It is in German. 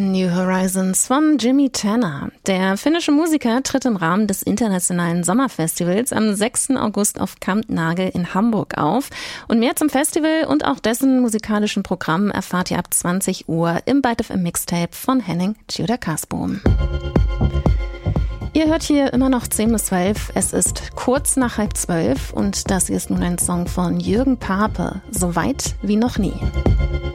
New Horizons von Jimmy Tanner. Der finnische Musiker tritt im Rahmen des internationalen Sommerfestivals am 6. August auf Kampnagel in Hamburg auf. Und mehr zum Festival und auch dessen musikalischen Programm erfahrt ihr ab 20 Uhr im Byte FM Mixtape von Henning Giudacasbo. Ihr hört hier immer noch 10 bis 12. Es ist kurz nach 11:30 und das hier ist nun ein Song von Jürgen Pape, So weit wie noch nie.